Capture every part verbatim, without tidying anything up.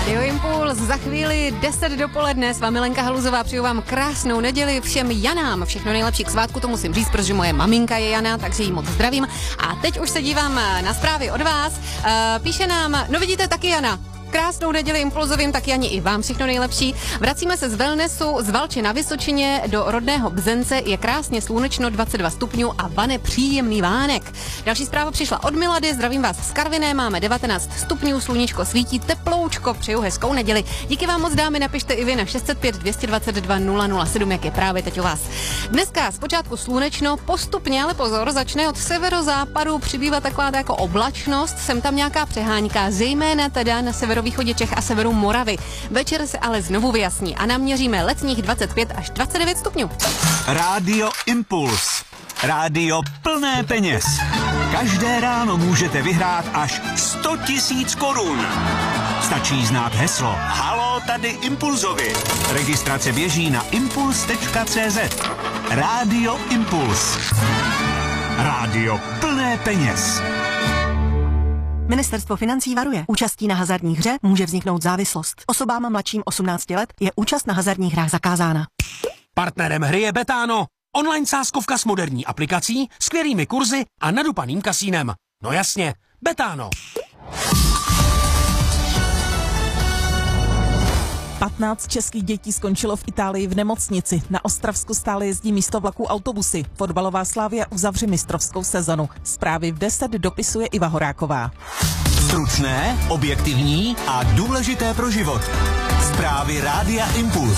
Radio Impuls, za chvíli deset dopoledne, s vámi Lenka Haluzová, přeju vám krásnou neděli všem Janám, všechno nejlepší k svátku, to musím říct, protože moje maminka je Jana, takže jí moc zdravím. A teď už se dívám na zprávy od vás, uh, píše nám, no vidíte taky Jana. Krásnou neděli Impulzovým, tak Jani i vám všechno nejlepší. Vracíme se z wellnessu z Valče na Vysočině do rodného Bzence. Je krásně slunečno, dvacet dva stupňů a vane příjemný vánek. Další zpráva přišla od Milady, zdravím vás z Karviné, máme devatenáct stupňů, sluníčko svítí, teploučko, přeju hezkou neděli. Díky vám moc dámy, napište i vy na šest set pět dvě stě dvacet dva nula nula sedm, jak je právě teď u vás. Dneska zpočátku slunečno, postupně, ale pozor, začne od severozápadu přibývat taková jako oblačnost, sem tam nějaká přehánka, zejména teda na severo východě Čech a severu Moravy. Večer se ale znovu vyjasní a naměříme letních dvacet pět až dvacet devět stupňů. Rádio Impuls. Rádio plné peněz. Každé ráno můžete vyhrát až sto tisíc korun. Stačí znát heslo Halo, tady Impulzovi. Registrace běží na impuls tečka cé zet. Rádio Impuls. Rádio plné peněz. Ministerstvo financí varuje. Účastí na hazardních hře může vzniknout závislost. Osobám mladším osmnácti let je účast na hazardních hrách zakázána. Partnerem hry je Betano. Online sázkovka s moderní aplikací, skvělými kurzy a nadupaným kasínem. No jasně, Betano. patnáct českých dětí skončilo v Itálii v nemocnici. Na Ostravsku stále jezdí místo vlaků autobusy. Fotbalová Slavia uzavře mistrovskou sezonu. Zprávy v deset dopisuje Iva Horáková. Stručné, objektivní a důležité pro život. Zprávy Rádia Impuls.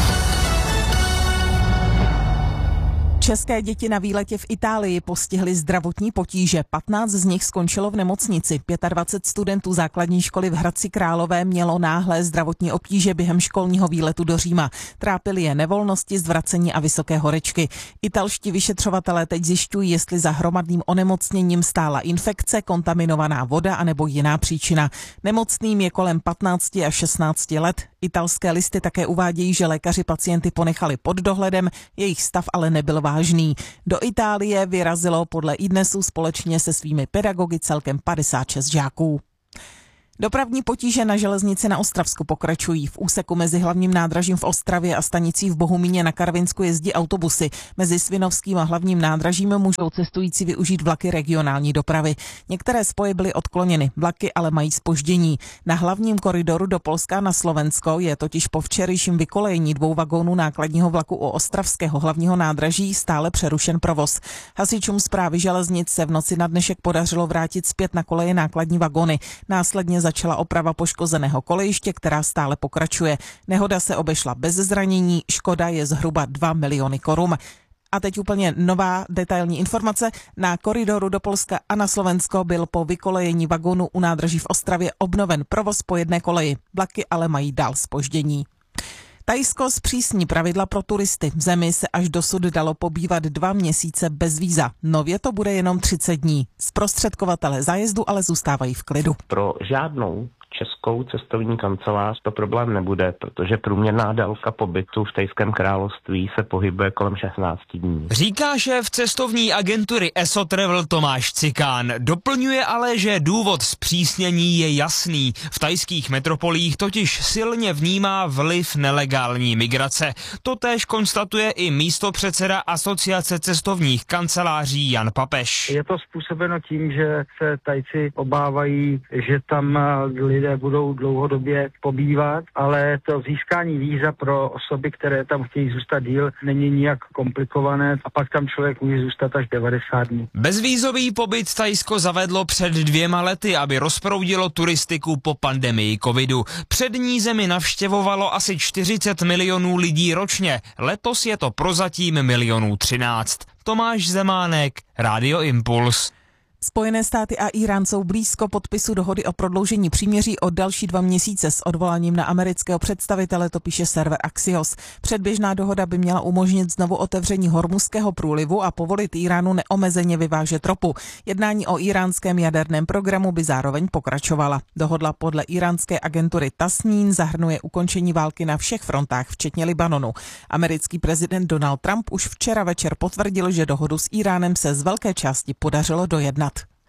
České děti na výletě v Itálii postihly zdravotní potíže. patnáct z nich skončilo v nemocnici. dvacet pět studentů základní školy v Hradci Králové mělo náhlé zdravotní obtíže během školního výletu do Říma. Trápily je nevolnosti, zvracení a vysoké horečky. Italští vyšetřovatelé teď zjišťují, jestli za hromadným onemocněním stála infekce, kontaminovaná voda anebo jiná příčina. Nemocným je kolem patnáct až šestnáct let. Italské listy také uvádějí, že lékaři pacienty ponechali pod dohledem, jejich stav ale nebyl vážný. Do Itálie vyrazilo podle iDnesu společně se svými pedagogy celkem padesát šest žáků. Dopravní potíže na železnici na Ostravsku pokračují. V úseku mezi hlavním nádražím v Ostravě a stanicí v Bohumíně na Karvinsku jezdí autobusy. Mezi Svinovským a hlavním nádražím můžou cestující využít vlaky regionální dopravy. Některé spoje byly odkloněny, vlaky ale mají zpoždění. Na hlavním koridoru do Polska na Slovensko je totiž po včerejším vykolejení dvou vagónů nákladního vlaku u ostravského hlavního nádraží stále přerušen provoz. Hasičům správy železnic se v noci na dnešek podařilo vrátit zpět na koleje nákladní vagóny. Následně začala oprava poškozeného kolejiště, která stále pokračuje. Nehoda se obešla bez zranění, škoda je zhruba dva miliony korun. A teď úplně nová detailní informace. Na koridoru do Polska a na Slovensko byl po vykolejení vagónu u nádraží v Ostravě obnoven provoz po jedné koleji. Vlaky ale mají dál zpoždění. Thajsko zpřísní pravidla pro turisty. V zemi se až dosud dalo pobývat dva měsíce bez víza. Nově to bude jenom třicet dní. Zprostředkovatele zájezdu ale zůstávají v klidu. Pro žádnou českou cestovní kancelář to problém nebude, protože průměrná délka pobytu v Thajském království se pohybuje kolem šestnáct dní. Říká šéf cestovní agentury E S O Travel Tomáš Cikán. Doplňuje ale, že důvod zpřísnění je jasný. V thajských metropolích totiž silně vnímá vliv nelegální migrace. Totéž konstatuje i místopředseda Asociace cestovních kanceláří Jan Papeš. Je to způsobeno tím, že se Thajci obávají, že tam lidé budou dlouhodobě pobývat, ale to získání víza pro osoby, které tam chtějí zůstat díl, není nijak komplikované a pak tam člověk může zůstat až devadesát dní. Bezvízový pobyt Thajsko zavedlo před dvěma lety, aby rozproudilo turistiku po pandemii covidu. Přední zemi navštěvovalo asi čtyřicet milionů lidí ročně. Letos je to prozatím milionů třináct. Tomáš Zemánek, Rádio Impuls. Spojené státy a Irán jsou blízko podpisu dohody o prodloužení příměří o další dva měsíce s odvoláním na amerického představitele, to píše server Axios. Předběžná dohoda by měla umožnit znovu otevření Hormuzského průlivu a povolit Iránu neomezeně vyvážet ropu. Jednání o iránském jaderném programu by zároveň pokračovala. Dohoda podle iránské agentury Tasnín zahrnuje ukončení války na všech frontách, včetně Libanonu. Americký prezident Donald Trump už včera večer potvrdil, že dohodu s Iránem se z velké části podařilo dojednat.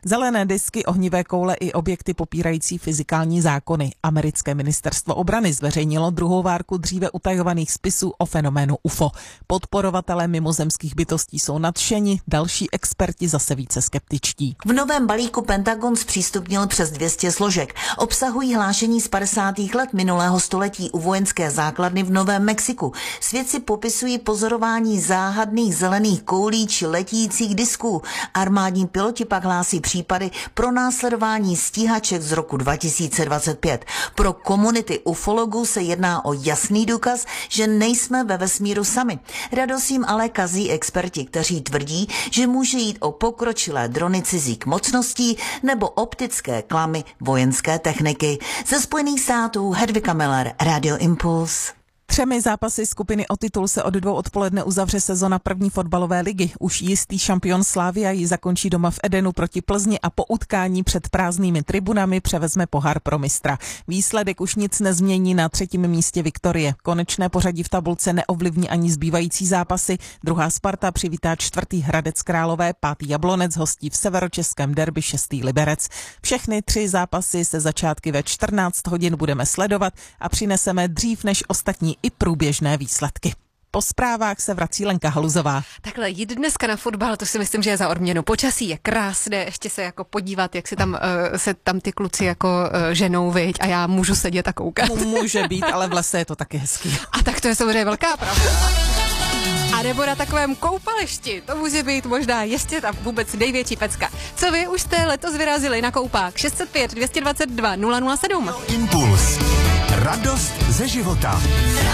Zelené disky, ohnivé koule i objekty popírající fyzikální zákony. Americké ministerstvo obrany zveřejnilo druhou várku dříve utajovaných spisů o fenoménu U F O. Podporovatelé mimozemských bytostí jsou nadšeni, další experti zase více skeptičtí. V novém balíku Pentagon zpřístupnil přes dvě stě složek. Obsahují hlášení z padesátých let minulého století u vojenské základny v Novém Mexiku. Svědci popisují pozorování záhadných zelených koulí či letících disků. Armádní piloti pak hlásí případy pro následování stíhaček z roku dva tisíce dvacet pět. Pro komunity ufologů se jedná o jasný důkaz, že nejsme ve vesmíru sami. Radost jim ale kazí experti, kteří tvrdí, že může jít o pokročilé drony cizích mocností nebo optické klamy vojenské techniky. Ze Spojených států Hedvika Miller, Radio Impuls. Třemi zápasy skupiny o titul se od dvou odpoledne uzavře sezona první fotbalové ligy. Už jistý šampion Slavia ji zakončí doma v Edenu proti Plzni a po utkání před prázdnými tribunami převezme pohár pro mistra. Výsledek už nic nezmění na třetím místě Viktorie. Konečné pořadí v tabulce neovlivní ani zbývající zápasy. Druhá Sparta přivítá čtvrtý Hradec Králové, pátý Jablonec hostí v severočeském derby šestý Liberec. Všechny tři zápasy se začátky ve čtrnáct hodin budeme sledovat a přineseme dřív než ostatní i průběžné výsledky. Po zprávách se vrací Lenka Haluzová. Takhle jít dneska na fotbal, to si myslím, že je za odměnu. Počasí je krásné, ještě se jako podívat, jak se tam, uh, se tam ty kluci jako uh, ženou, viď, a já můžu sedět a koukat. Může být, ale v lese je to taky hezký. A tak to je samozřejmě velká pravda. A nebo na takovém koupališti, to může být možná ještě ta vůbec největší pecka. Co vy už jste letos vyrazili na koupák? šest set pět, dvě stě dvacet dva, nula nula sedm. Impuls. Radost ze života.